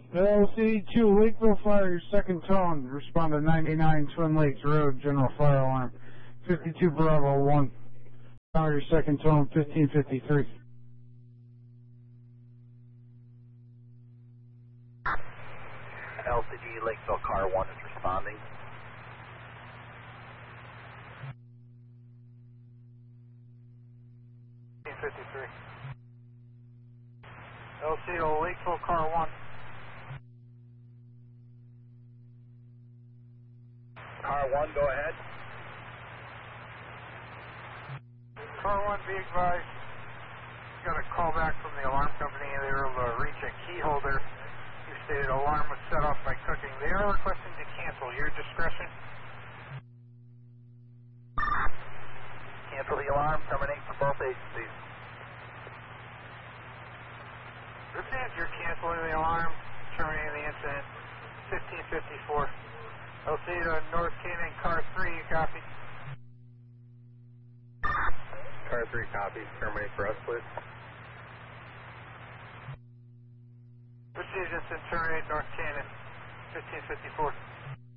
LC2, Lakeville Fire, your second tone. Respond to 99 Twin Lakes Road, general fire alarm. 52 Bravo 1. Fire, your second tone, 1553. LCG, Lakeville Car 1 is responding. LCO, Lakeville Car 1. Car 1, go ahead. Car 1, be advised. Got a call back from the alarm company. They were able to reach a key holder who stated alarm was set off by cooking. They are requesting to cancel. Your discretion. Cancel the alarm, terminate for both agencies. Received, you're canceling the alarm, terminating the incident. 1554. LC to North Canaan, Car 3, you copy. Car 3 copy, terminate for us, please. Received, it's in terminate North Canaan, 1554.